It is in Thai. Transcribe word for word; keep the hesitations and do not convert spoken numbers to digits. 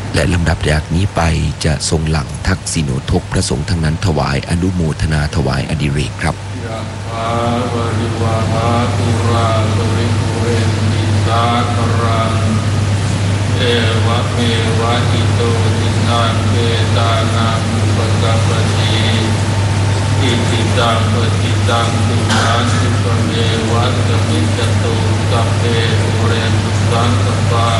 และลำดับจากนี้ไปจะทรงหลังทักษิโนทกพระสงฆ์ทั้งนั้นถวายอนุโมทนาถวายอดิเรกครับยะถาวริวหาปุราปริปุเรนติสาคารังเอวะเมวะอิโตทินังเปตานังอุปกัปปติอิติตังปฏิตังตุสังสุปเมวะสมิจจตุสัพเพปุเรนตุสังกปา